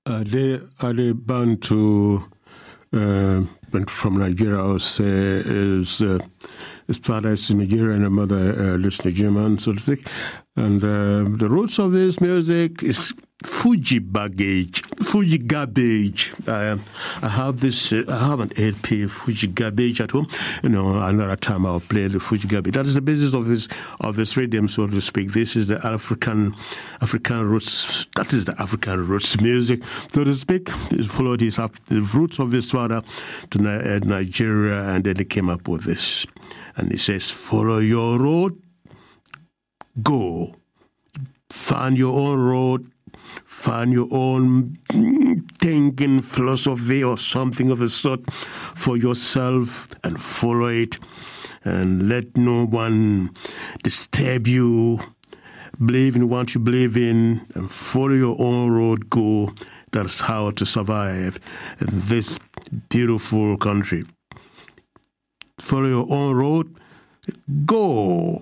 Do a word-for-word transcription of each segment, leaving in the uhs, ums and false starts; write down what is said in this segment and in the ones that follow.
Are they, are they bound to, uh, from Nigeria, I would say, is uh, his father is Nigerian and a mother uh, is Nigerian, so to speak. And uh, the roots of his music is Fuji baggage, Fuji garbage. I, I have this, uh, I have an L P, Fuji garbage at home. You know, another time I'll play the Fuji garbage. That is the basis of his of his rhythm, so to speak. This is the African African roots. That is the African roots music, so to speak. He followed his the roots of his father to Nigeria, and then he came up with this. And he says, "Follow your road, go, find your own road." Find your own thinking, philosophy, or something of a sort for yourself and follow it. And let no one disturb you. Believe in what you believe in and follow your own road. Go. That's how to survive in this beautiful country. Follow your own road. Go.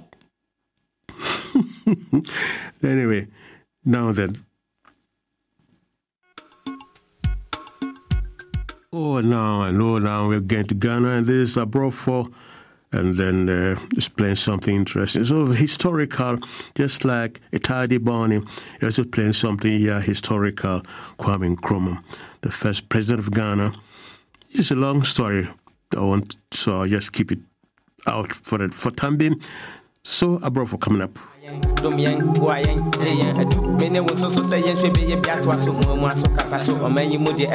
Anyway, now then. Oh, now I know now we're going to Ghana, and this is Abrofo, and then uh, it's playing something interesting. So historical, just like Itadi Boni, you're also playing something here historical, Kwame Nkrumah, the first president of Ghana. It's a long story, I want, so I'll just keep it out for it for time being. So Abrofo coming up. Domian, Guayan, Jayan, many will also say, yes, we be a Biatwa, so Moa, so Capasso, or May Mudi